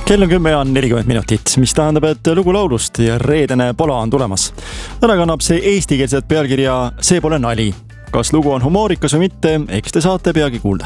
Kell on 10:40 minutit, mis tähendab, et lugu laulust ja reedene pola on tulemas. Täna kannab see eestikeelset pealkirja See pole nali. Kas lugu on humoorikas või mitte, eks te saate peagi kuulda.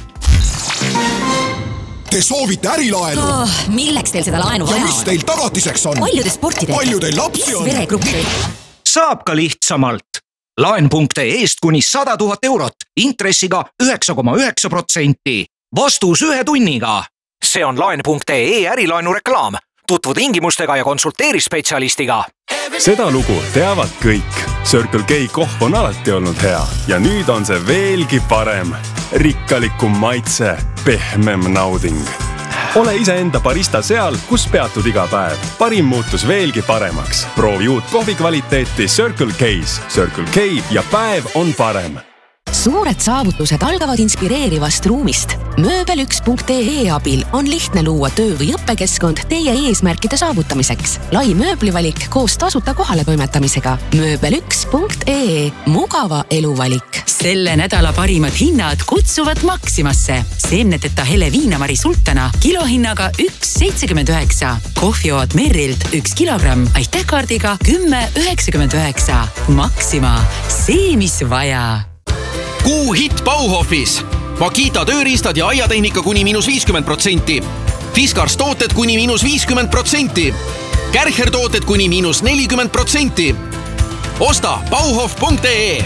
Te soovite ärilaenu? Milleks teil seda laenu ja mis teil tagatiseks on? Palju te sporti teete? Palju teil lapsi on? Veregruppi. Saab ka lihtsamalt. Laen.eest kuni 100 000 eurot, intressiga 9,9%. Vastus 1 tunniga. See on Laen.ee ärilaenu reklaam. Tutvu tingimustega ja konsulteeri spetsialistiga. Seda lugu teavad kõik. Circle K kohv on alati olnud hea ja nüüd on see veelgi parem. Rikkalikum maitse, pehmem nauding. Ole iseenda barista seal, kus peatud iga päev. Parim muutus veelgi paremaks. Proovi uut kohvi kvaliteeti Circle K's. Circle K ja päev on parem. Suured saavutused algavad inspireerivast ruumist. Mööbel1.ee abil on lihtne luua töö- või õppekeskkond teie eesmärkide saavutamiseks. Lai mööblivalik koos tasuta kohale toimetamisega. Mööbel1.ee. Mugava eluvalik. Selle nädala parimad hinnad kutsuvad Maximasse. Seemneteta hele viinamari sultana kilohinnaga 1,79. Kohvioad Merrilt 1 kilogramm aitähkaardiga 10,99. Maxima. See, mis vaja. Kuu hitt Bauhofis. Makita tööriistad ja aiatehnika kuni -50%. Fiskars tooted kuni -50%. Kärcher tooted kuni -40%. Osta bauhof.ee.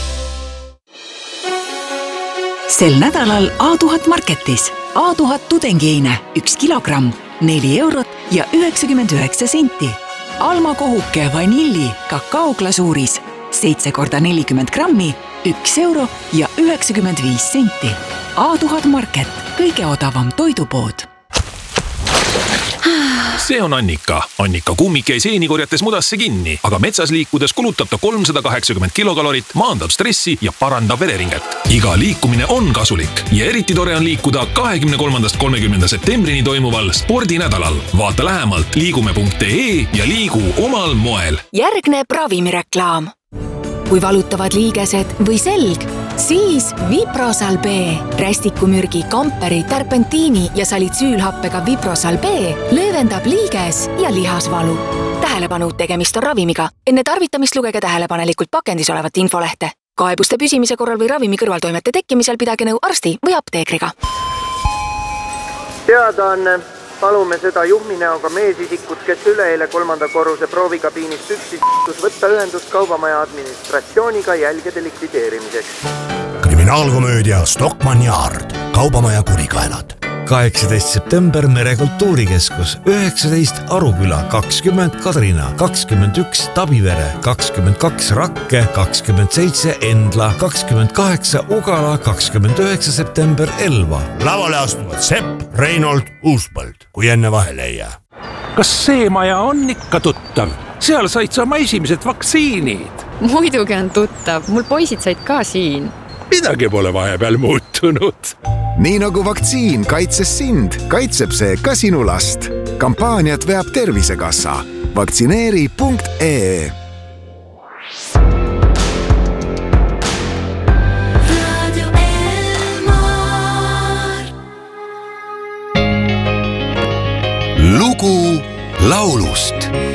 Sel nädalal A1000 Marketis. A1000 tudengiine 1 kilogramm, 4 eurot ja 99 senti. Alma kohuke vanilli kakaoglasuuris 7 × 40 grammi, 1 euro ja 95 senti. A1000 Market, kõige odavam toidupood. See on Annika. Annika kummik jäi seenikorjates mudasse kinni, aga metsas liikudes kulutab ta 380 kilokalorit, maandab stressi ja parandab vereringet. Iga liikumine on kasulik ja eriti tore on liikuda 23.–30. septembrini toimuval spordinädalal. Vaata lähemalt liigume.ee ja liigu omal moel. Järgneb ravimireklaam. Kui valutavad liigesed või selg, siis Viprosal B. Rästikumürgi, kamperi, terpentiini ja salitsüülhappega Viprosal B löövendab liiges ja lihasvalu. Tähelepanu, tegemist on ravimiga. Enne tarvitamist lugege tähelepanelikult pakendis olevat infolehte. Kaebuste püsimise korral või ravimi kõrvaltoimete tekkimisel pidage nõu arsti või apteekriga. Teadaanne. Palume seda juhminäoga meesisikut, kes üleeile 3. korruse proovikabiinist üksis võtta ühendust kaubamaja administratsiooniga jälgede likvideerimiseks. Kriminaalkomöödia Stockmann Yard. Kaubamaja kurikaelad. 18. september Merekultuurikeskus, 19 Aruküla, 20 Kadrina, 21 Tabivere, 22 Rakke, 27 Endla, 28 Ugala, 29 september Elva. Lavale astuvad Sepp, Reinold, Uuspõld, kui enne vahele ei jää. Kas see maja on ikka tuttav? Seal said sa oma esimesed vaktsiinid. Muidugi on tuttav, mul poisid said ka siin. Midagi pole vahepeal muutunud. Nii nagu vaktsiin kaitses sind, kaitseb see ka sinu last. Kampaaniat veab Tervisekassa. Vaktsineeri.ee. Lugu laulust.